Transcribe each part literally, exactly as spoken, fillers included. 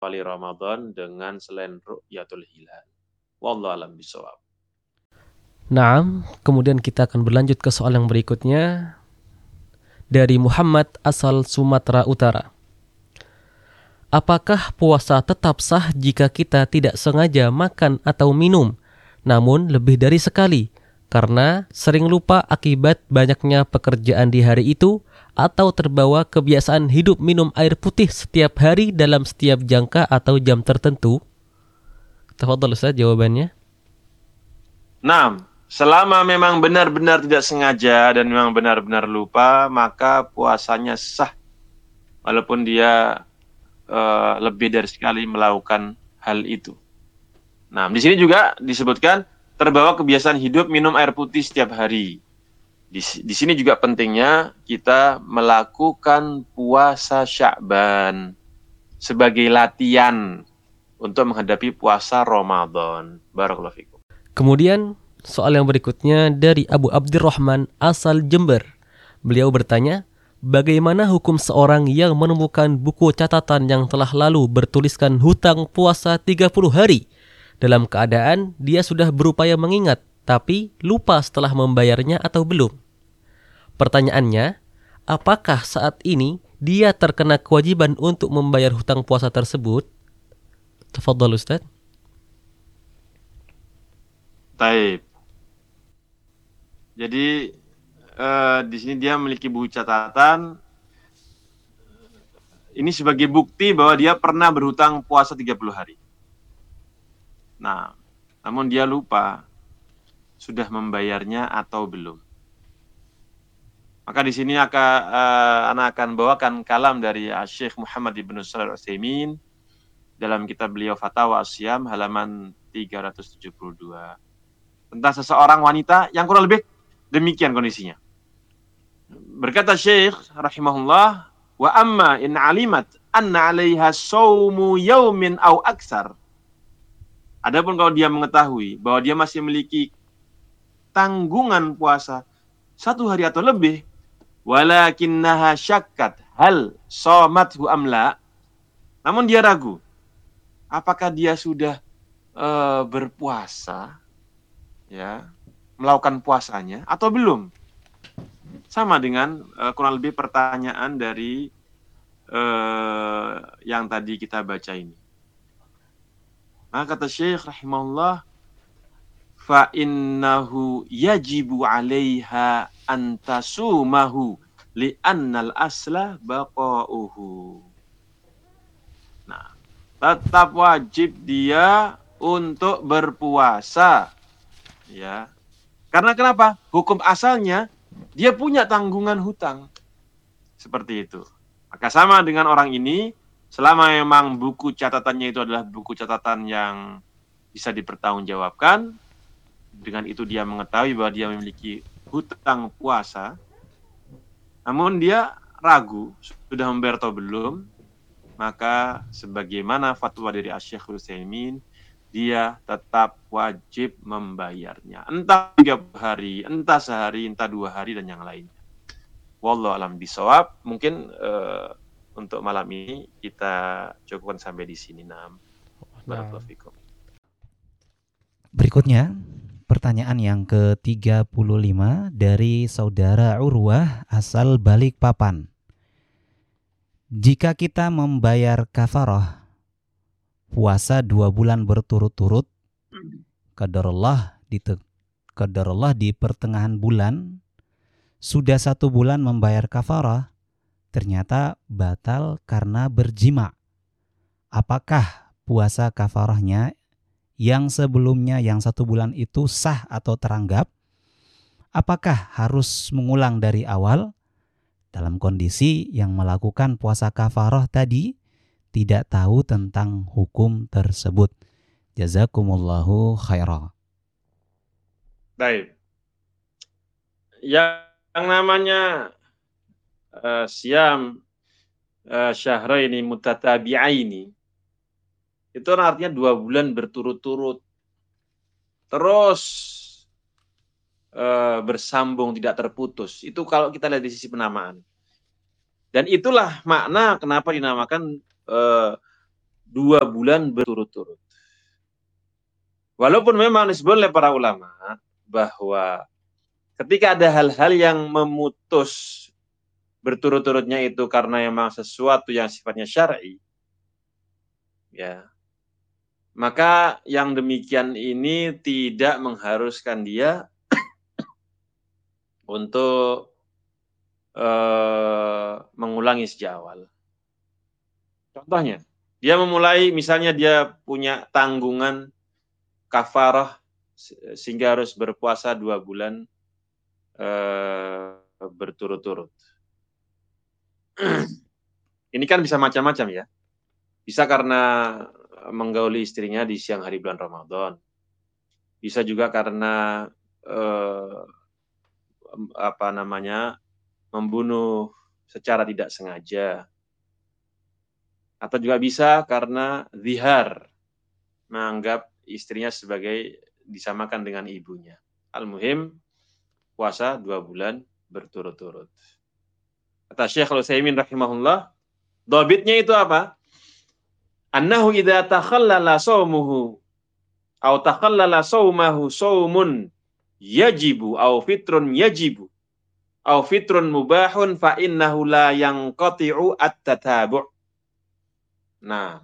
wali Ramadan dengan selain ru'yatul hilal. Wallahu a'lam bishawab. Naam, kemudian kita akan berlanjut ke soal yang berikutnya dari Muhammad asal Sumatera Utara. Apakah puasa tetap sah jika kita tidak sengaja makan atau minum, namun lebih dari sekali, karena sering lupa akibat banyaknya pekerjaan di hari itu, atau terbawa kebiasaan hidup minum air putih setiap hari dalam setiap jangka atau jam tertentu? Tafadhol Ustaz jawabannya. Nah, selama memang benar-benar tidak sengaja dan memang benar-benar lupa, maka puasanya sah. Walaupun dia uh, lebih dari sekali melakukan hal itu. Nah, di sini juga disebutkan terbawa kebiasaan hidup minum air putih setiap hari. Di, di sini juga pentingnya kita melakukan puasa Sya'ban sebagai latihan untuk menghadapi puasa Ramadan. Barakallahu fikum. Kemudian soal yang berikutnya dari Abu Abdurrahman asal Jember. Beliau bertanya, bagaimana hukum seorang yang menemukan buku catatan yang telah lalu bertuliskan hutang puasa tiga puluh hari dalam keadaan dia sudah berupaya mengingat tapi lupa setelah membayarnya atau belum? Pertanyaannya, apakah saat ini dia terkena kewajiban untuk membayar hutang puasa tersebut? Tafadhal Ustaz. Taib. Jadi eh, di sini dia memiliki buku catatan. Ini sebagai bukti bahwa dia pernah berhutang puasa tiga puluh hari. Nah, namun dia lupa sudah membayarnya atau belum. Maka di sini akan uh, anak akan bawakan kalam dari Syekh Muhammad Ibn Shalih Al-Utsaimin dalam kitab beliau Fatawa As-Siyam halaman tiga ratus tujuh puluh dua tentang seseorang wanita yang kurang lebih demikian kondisinya. Berkata Syekh rahimahullah, wa amma in alimat anna 'alaiha shaumu yaumin aw aksar. Adapun kalau dia mengetahui bahwa dia masih memiliki tanggungan puasa satu hari atau lebih, walakinnaha syakkat hal shamathu amla, namun dia ragu apakah dia sudah uh, berpuasa, ya, melakukan puasanya atau belum. Sama dengan uh, kurang lebih pertanyaan dari uh, yang tadi kita baca ini. Maka kata Syekh rahimahullah, fa innahu yajibu 'alaiha an tasumahu li'annal asla baqa'uhu. Nah, tetap wajib dia untuk berpuasa. Ya. Karena kenapa? Hukum asalnya dia punya tanggungan hutang. Seperti itu. Maka sama dengan orang ini, selama memang buku catatannya itu adalah buku catatan yang bisa dipertanggungjawabkan, dengan itu dia mengetahui bahwa dia memiliki hutang puasa, namun dia ragu sudah membayar atau belum, maka sebagaimana fatwa dari Asy-Syaikh Utsaimin, dia tetap wajib membayarnya. Entah tiga hari, entah sehari, entah dua hari, dan yang lainnya. Wallahu a'lam bishawab. Mungkin uh, untuk malam ini kita cukupkan sampai di sini. Nam. Barakallahu fikum. Berikutnya, pertanyaan yang ke tiga puluh lima dari saudara Urwah asal Balikpapan. Jika kita membayar kafarah puasa dua bulan berturut-turut, qadarullah di qadarullah di pertengahan bulan sudah satu bulan membayar kafarah, ternyata batal karena berjima. Apakah puasa kafarahnya yang sebelumnya yang satu bulan itu sah atau teranggap? Apakah harus mengulang dari awal? Dalam kondisi yang melakukan puasa kafarah tadi tidak tahu tentang hukum tersebut. Jazakumullahu khairan. Baik. Yang namanya uh, siam uh, syahraini mutatabi'aini itu artinya dua bulan berturut-turut terus uh, bersambung tidak terputus. Itu kalau kita lihat di sisi penamaan. Dan itulah makna kenapa dinamakan uh, dua bulan berturut-turut. Walaupun memang disebut oleh para ulama bahwa ketika ada hal-hal yang memutus berturut-turutnya itu karena memang sesuatu yang sifatnya syar'i, ya, maka yang demikian ini tidak mengharuskan dia untuk uh, mengulangi sejak awal. Contohnya, dia memulai, misalnya dia punya tanggungan kafarah sehingga harus berpuasa dua bulan uh, berturut-turut. Ini kan bisa macam-macam ya. Bisa karena menggauli istrinya di siang hari bulan Ramadan. Bisa juga karena eh, apa namanya membunuh secara tidak sengaja. Atau juga bisa karena zihar, menganggap istrinya sebagai disamakan dengan ibunya. Al-muhim, puasa dua bulan berturut-turut. Kata Syekh Al-Utsaimin rahimahullah, dhabitnya itu apa? Annahu idza takhallala shaumuhu aw takhallala shaumahu shaumun yajibu aw fitrun yajibu aw fitrun mubahun fa innahu la yanqati'u at-tatabu'. Nah,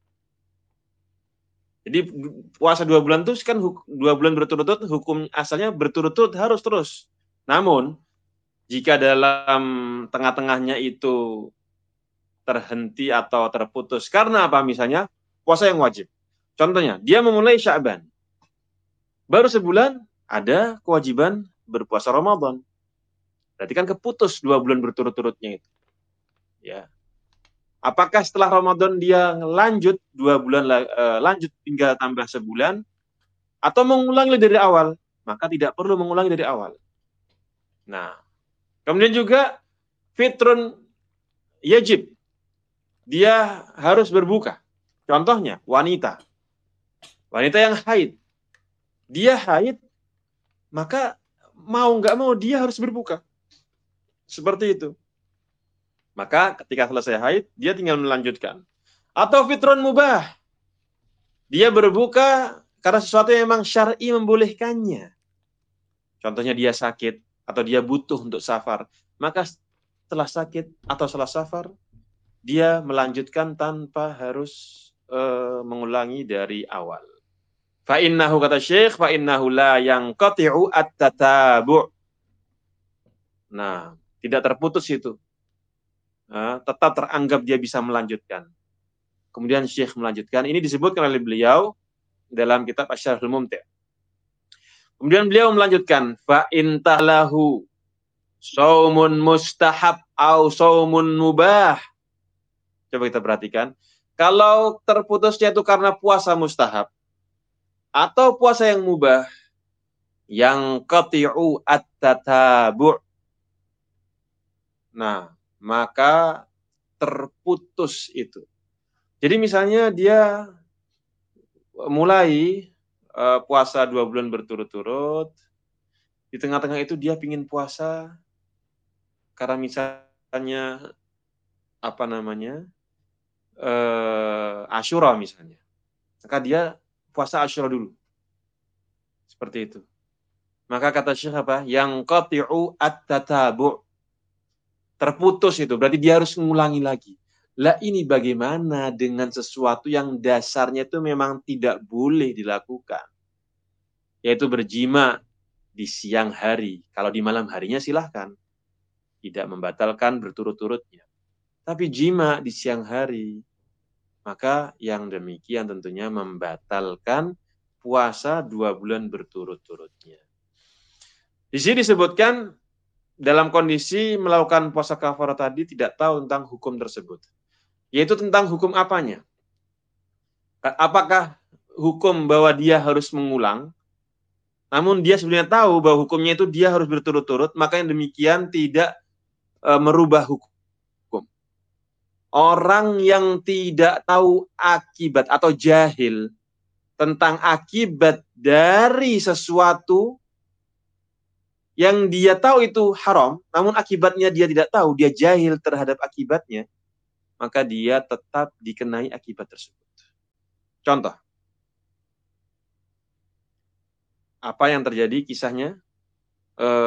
jadi puasa dua bulan itu kan dua bulan berturut-turut, hukum asalnya berturut-turut harus terus. Namun jika dalam tengah-tengahnya itu terhenti atau terputus karena apa, misalnya puasa yang wajib. Contohnya, dia memulai Sya'ban. Baru sebulan ada kewajiban berpuasa Ramadan. Berarti kan keputus dua bulan berturut-turutnya itu. Ya. Apakah setelah Ramadan dia lanjut dua bulan uh, lanjut hingga tambah sebulan atau mengulangi dari awal? Maka tidak perlu mengulangi dari awal. Nah, kemudian juga fitrun yajib. Dia harus berbuka. Contohnya, wanita. Wanita yang haid. Dia haid, maka mau nggak mau dia harus berbuka. Seperti itu. Maka ketika selesai haid, dia tinggal melanjutkan. Atau fitrun mubah. Dia berbuka karena sesuatu yang memang syar'i membolehkannya. Contohnya dia sakit, atau dia butuh untuk safar. Maka setelah sakit atau setelah safar, dia melanjutkan tanpa harus uh, mengulangi dari awal. Fa innahu, kata Syekh, fa innahu la yanqati'u at-tatabu'. Nah, tidak terputus itu. Nah, tetap teranggap dia bisa melanjutkan. Kemudian Syekh melanjutkan, ini disebutkan oleh beliau dalam kitab Asy-Syarhul Mumti'. Kemudian beliau melanjutkan, fa intalahu shaumun mustahab au shaumun mubah. Coba kita perhatikan. Kalau terputusnya itu karena puasa mustahab atau puasa yang mubah, yang qati'u at-tatabu'. Nah, maka terputus itu. Jadi misalnya dia mulai uh, puasa dua bulan berturut-turut, di tengah-tengah itu dia pingin puasa karena misalnya apa namanya uh, Asyura misalnya, maka dia puasa Asyura dulu, seperti itu. Maka kata Syekh apa? Yang qati'u at-tatabu'. Terputus itu, berarti dia harus mengulangi lagi. Lah ini bagaimana dengan sesuatu yang dasarnya itu memang tidak boleh dilakukan, yaitu berjima di siang hari. Kalau di malam harinya silahkan, tidak membatalkan berturut-turutnya. Tapi jima di siang hari, maka yang demikian tentunya membatalkan puasa dua bulan berturut-turutnya. Di sini disebutkan dalam kondisi melakukan puasa kafarah tadi tidak tahu tentang hukum tersebut. Yaitu tentang hukum apanya? Apakah hukum bahwa dia harus mengulang, namun dia sebenarnya tahu bahwa hukumnya itu dia harus berturut-turut, maka yang demikian tidak e, merubah hukum. Orang yang tidak tahu akibat atau jahil tentang akibat dari sesuatu yang dia tahu itu haram, namun akibatnya dia tidak tahu, dia jahil terhadap akibatnya, maka dia tetap dikenai akibat tersebut. Contoh. Apa yang terjadi kisahnya? Uh,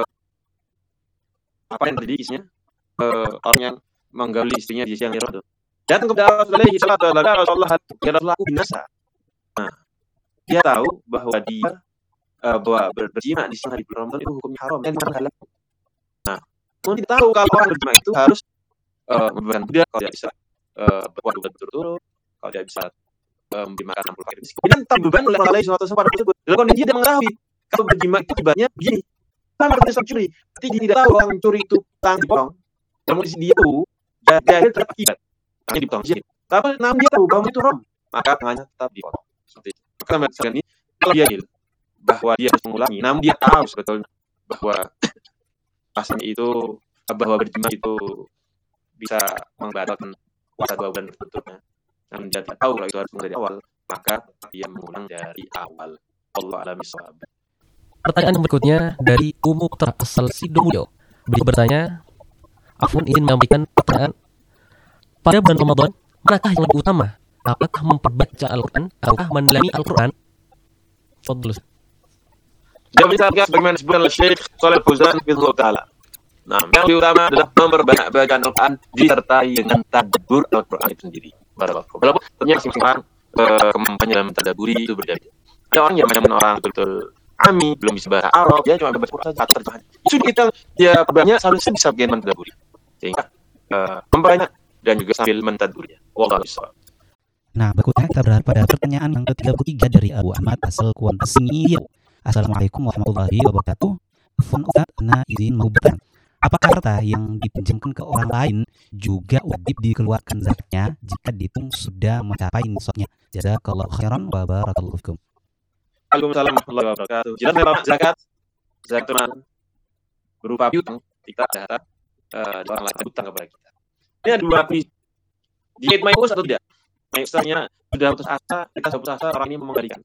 apa yang terjadi kisahnya? Uh, orang yang menggauli istrinya di siang hari itu. Datang kepada Rasulullah sallallahu alaihi wasallam, ya Rasulullah, aku binasa. Nah, dia tahu bahwa dia uh, bahwa berjima di siang hari bulan Ramadan itu hukumnya haram dan halal. Nah, pun kita tahu kalau orang berjima itu harus uh, memberikan budak kalau dia bisa uh, berpuasa berturut-turut, kalau dia bisa uh, memberi makan enam puluh hari miskin. Dan tak beban oleh Allah Subhanahu wa taala tersebut. Dalam kondisi dia mengetahui kalau berjima itu akibatnya begini. Sama seperti curi, tapi dia tidak tahu orang mencuri itu tangan dipotong. Dalam kondisi dia tahu jahil terlibat, tangannya dipotong. Tapi namun dia tahu bahwa itu haram, maka tangannya tetap dipotong. Seperti itu. Maka misalkan ini kalau dia jahil bahwa dia harus mengulangi, namun dia tahu sebetulnya bahwa pasalnya itu bahwa berjima itu bisa membatalkan puasa dua bulan berturut-turut. Namun dia tidak tahu kalau itu harus mulai dari awal, maka dia mengulang dari awal. Allah a'lam bishawab. Pertanyaan berikutnya dari Umu Putra asal Sidomuyo. Beliau bertanya, Afwan ingin menyampaikan pertanyaan. Pada bulan Ramadan, manakah yang lebih utama? Apakah memperbaca Al-Quran ataukah mendalami Al-Quran? Fadlus. Jawab ini saya bagaimana disebutkan oleh Syekh Shalih Al-Fauzan Hafizahullah Ta'ala. Nah, yang lebih utama adalah memperbanyak bacaan Al-Quran disertai dengan tadabbur Al-Quran itu sendiri. Walaupun tentunya masing-masing orang uh, kemampuannya dalam tadabburi itu berbeda. Ada orang yang macam orang betul Ami belum bisa bahasa Arab, dia cuma baca Quran satu terjemahan. Itu kita dia perbanyak seharusnya bisa bagaimana mentadaburi. Sehingga uh, memperbanyak dan juga sambil mentadaburinya. Wallahu a'lam. Nah, berikutnya kita beralih pada pertanyaan yang ke tiga puluh tiga dari Abu Ahmad asal Kuantas Singiyau. Assalamualaikum warahmatullahi wabarakatuh. Fon Ustaz, ana izin mau bertanya. Apakah harta yang dipinjamkan ke orang lain juga wajib dikeluarkan zakatnya jika dihitung sudah mencapai nisabnya? Jazakallahu khairan wa barakallahu fikum. Waalaikumsalam warahmatullahi wabarakatuh. Jelas memang zakat, zakat berupa piutang kita ada uh, orang lain hutang kepada kita. Ini ada dua pilih. Dia mayus atau tidak? Mayusnya sudah putus asa, kita sudah putus asa, orang ini mengembalikan.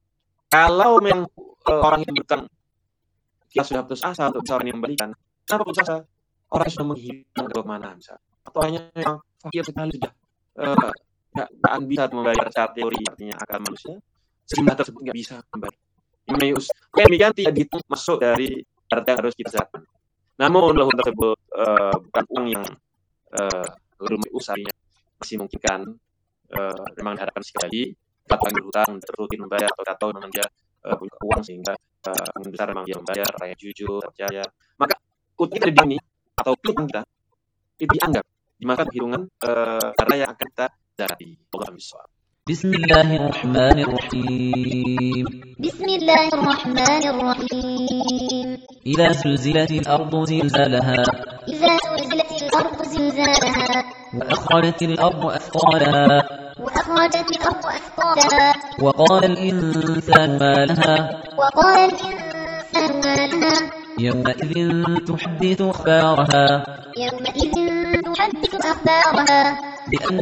Kalau memang uh, orang itu berhutang, kita sudah putus asa untuk bisa orang ini membalikan. Kenapa putus asa? Orang sudah menghilang ke mana misalnya. Atau hanya yang fakir sekali sudah uh, gak, gak bisa membayar secara teori, artinya akal manusia. Sejumlah tersebut nggak bisa kembali. Mayus, yang demikian tidak dihitung masuk dari harta yang harus kita zakat. Namun uang tersebut uh, bukan uang yang uh, rumah usahanya masih memungkinkan, uh, memang diharapkan sekali lagi kalau yang berhutang terutin membayar atau atau memang dia uh, punya uang sehingga uh, kemungkinan besar memang dia membayar, rakyat jujur, percaya, maka utang kita ini atau piutang kita itu dianggap dimakan perhitungan uh, harta yang akan kita zakati. Allah a'lam. بسم الله الرحمن الرحيم بسم الله الرحمن الرحيم إذا زلزلت الأرض زلزالها إذا زلزلت الأرض زلزالها وأخرجت الأرض أثقالها وأخرجت الأرض أثقالها وقال الإنسان ما لها وقال الإنسان ما لها يومئذ تحدث أخبارها يومئذ تحدث أخبارها بأن